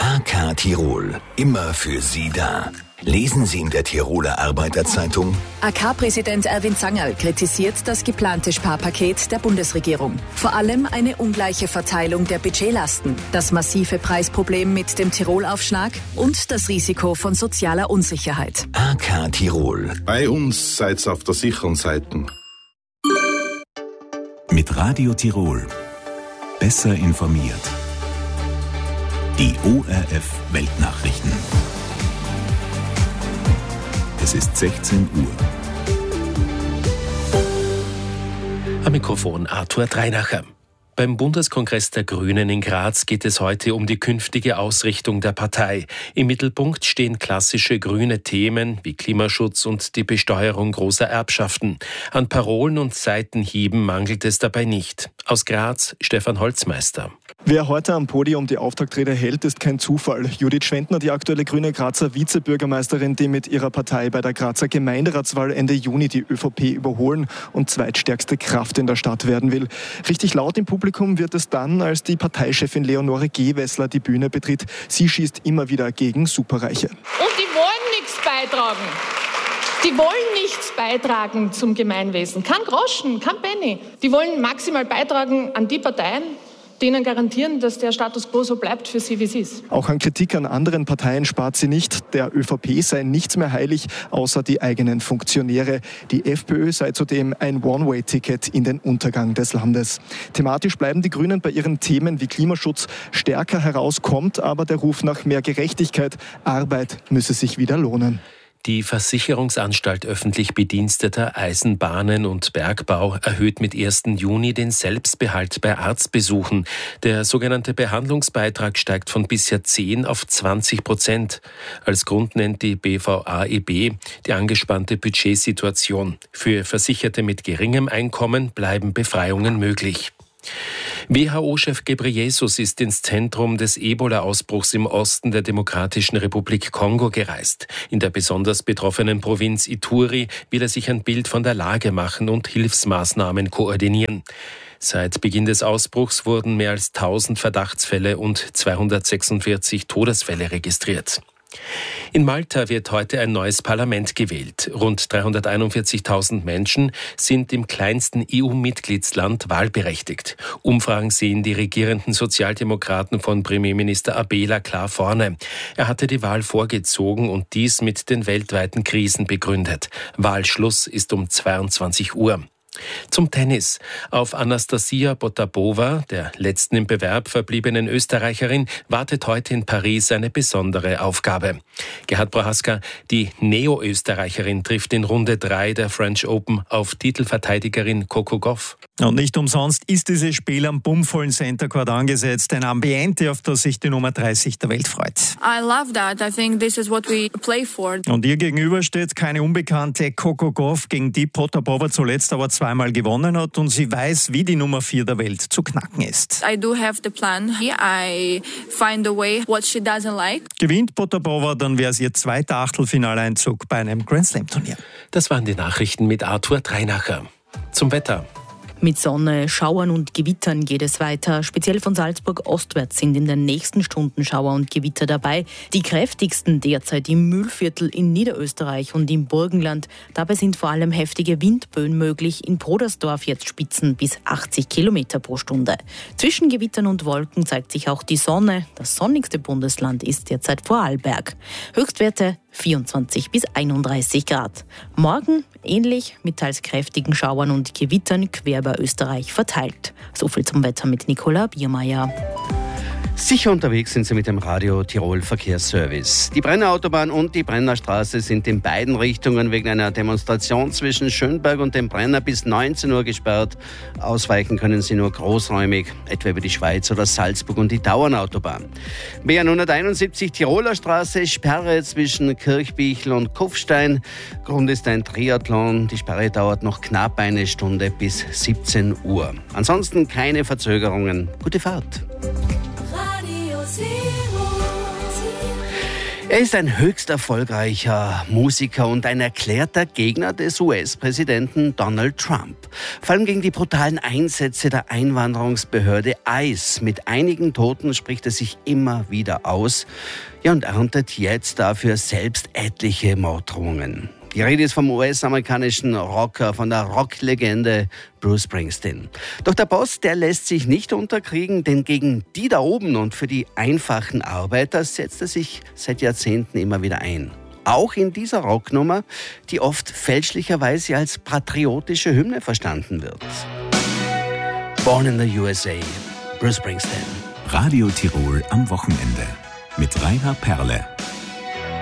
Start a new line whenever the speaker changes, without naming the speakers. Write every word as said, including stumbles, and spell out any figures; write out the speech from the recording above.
A K Tirol, immer für Sie da. Lesen Sie in der Tiroler Arbeiterzeitung:
A K-Präsident Erwin Zangerl kritisiert das geplante Sparpaket der Bundesregierung. Vor allem eine ungleiche Verteilung der Budgetlasten, das massive Preisproblem mit dem Tirolaufschlag und das Risiko von sozialer Unsicherheit.
A K Tirol.
Bei uns seid's auf der sicheren Seite.
Mit Radio Tirol. Besser informiert. Die O R F Weltnachrichten. Es ist sechzehn Uhr.
Am Mikrofon Arthur Dreinacher. Beim Bundeskongress der Grünen in Graz geht es heute um die künftige Ausrichtung der Partei. Im Mittelpunkt stehen klassische grüne Themen wie Klimaschutz und die Besteuerung großer Erbschaften. An Parolen und Seitenhieben mangelt es dabei nicht. Aus Graz, Stefan Holzmeister.
Wer heute am Podium die Auftaktrede hält, ist kein Zufall. Judith Schwentner, die aktuelle grüne Grazer Vizebürgermeisterin, die mit ihrer Partei bei der Grazer Gemeinderatswahl Ende Juni die ÖVP überholen und zweitstärkste Kraft in der Stadt werden will. Richtig laut im Publikum wird es dann, als die Parteichefin Leonore Gewessler die Bühne betritt. Sie schießt immer wieder gegen Superreiche.
Und die wollen nichts beitragen. Die wollen nichts beitragen zum Gemeinwesen. Kein Groschen, kein Penny. Die wollen maximal beitragen an die Parteien, die ihnen garantieren, dass der Status quo so bleibt für sie, wie es ist.
Auch an Kritik an anderen Parteien spart sie nicht. Der ÖVP sei nichts mehr heilig, außer die eigenen Funktionäre. Die FPÖ sei zudem ein One-Way-Ticket in den Untergang des Landes. Thematisch bleiben die Grünen bei ihren Themen wie Klimaschutz. Stärker heraus kommt aber der Ruf nach mehr Gerechtigkeit. Arbeit müsse sich wieder lohnen.
Die Versicherungsanstalt öffentlich Bediensteter Eisenbahnen und Bergbau erhöht mit ersten Juni den Selbstbehalt bei Arztbesuchen. Der sogenannte Behandlungsbeitrag steigt von bisher zehn auf zwanzig Prozent. Als Grund nennt die B V A E B die angespannte Budgetsituation. Für Versicherte mit geringem Einkommen bleiben Befreiungen möglich. W H O-Chef Ghebreyesus ist ins Zentrum des Ebola-Ausbruchs im Osten der Demokratischen Republik Kongo gereist. In der besonders betroffenen Provinz Ituri will er sich ein Bild von der Lage machen und Hilfsmaßnahmen koordinieren. Seit Beginn des Ausbruchs wurden mehr als tausend Verdachtsfälle und zweihundertsechsundvierzig Todesfälle registriert. In Malta wird heute ein neues Parlament gewählt. Rund dreihunderteinundvierzigtausend Menschen sind im kleinsten E U-Mitgliedsland wahlberechtigt. Umfragen sehen die regierenden Sozialdemokraten von Premierminister Abela klar vorne. Er hatte die Wahl vorgezogen und dies mit den weltweiten Krisen begründet. Wahlschluss ist um zweiundzwanzig Uhr. Zum Tennis. Auf Anastasia Potapova, der letzten im Bewerb verbliebenen Österreicherin, wartet heute in Paris eine besondere Aufgabe. Gerhard Prohaska, die Neo-Österreicherin, trifft in Runde drei der French Open auf Titelverteidigerin Coco Gauff.
Und nicht umsonst ist dieses Spiel am bummvollen Center Court angesetzt. Ein Ambiente, auf das sich die Nummer dreißig der Welt freut.
I love that. I think this is what we play for.
Und ihr gegenüber steht keine unbekannte Coco Gauff, gegen die Potapova zuletzt aber zweimal gewonnen hat. Und sie weiß, wie die Nummer vier der Welt zu knacken ist.
I do have the plan. I find a way what she doesn't like.
Gewinnt Potapova, dann wäre es ihr zweiter Achtelfinaleinzug bei einem Grand Slam Turnier.
Das waren die Nachrichten mit Arthur Dreinacher. Zum Wetter.
Mit Sonne, Schauern und Gewittern geht es weiter. Speziell von Salzburg ostwärts sind in den nächsten Stunden Schauer und Gewitter dabei. Die kräftigsten derzeit im Mühlviertel in Niederösterreich und im Burgenland. Dabei sind vor allem heftige Windböen möglich. In Podersdorf jetzt Spitzen bis achtzig Kilometer pro Stunde. Zwischen Gewittern und Wolken zeigt sich auch die Sonne. Das sonnigste Bundesland ist derzeit Vorarlberg. Höchstwerte vierundzwanzig bis einunddreißig Grad. Morgen ähnlich mit teils kräftigen Schauern und Gewittern quer über Österreich verteilt. So viel zum Wetter mit Nicola Biermeier.
Sicher unterwegs sind Sie mit dem Radio Tirol Verkehrsservice. Die Brenner Autobahn und die Brenner Straße sind in beiden Richtungen wegen einer Demonstration zwischen Schönberg und dem Brenner bis neunzehn Uhr gesperrt. Ausweichen können Sie nur großräumig, etwa über die Schweiz oder Salzburg und die Tauernautobahn. B hunderteinundsiebzig Tiroler Straße, Sperre zwischen Kirchbichl und Kufstein. Grund ist ein Triathlon. Die Sperre dauert noch knapp eine Stunde bis siebzehn Uhr. Ansonsten keine Verzögerungen. Gute Fahrt. Er ist ein höchst erfolgreicher Musiker und ein erklärter Gegner des U S-Präsidenten Donald Trump. Vor allem gegen die brutalen Einsätze der Einwanderungsbehörde ICE. Mit einigen Toten spricht er sich immer wieder aus. Ja, und erntet jetzt dafür selbst etliche Morddrohungen. Die Rede ist vom U S-amerikanischen Rocker, von der Rocklegende Bruce Springsteen. Doch der Boss, der lässt sich nicht unterkriegen, denn gegen die da oben und für die einfachen Arbeiter setzt er sich seit Jahrzehnten immer wieder ein. Auch in dieser Rocknummer, die oft fälschlicherweise als patriotische Hymne verstanden wird. Born in the U S A, Bruce Springsteen.
Radio Tirol am Wochenende mit Rainer Perle.